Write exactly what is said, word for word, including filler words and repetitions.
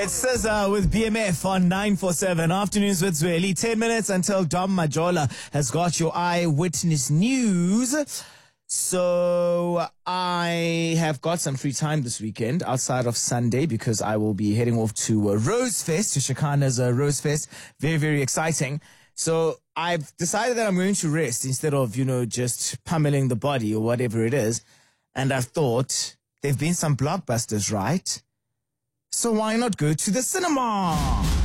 It's S Z A with B M F on nine forty-seven. Afternoons with Zweli. ten minutes until Dom Majola has got your eyewitness news. So I have got some free time this weekend outside of Sunday because I will be heading off to uh, Rose Fest, to Shakana's uh, Rose Fest. Very, very exciting. So I've decided that I'm going to rest instead of, you know, just pummeling the body or whatever it is. And I thought there've been some blockbusters, right? So why not go to the cinema?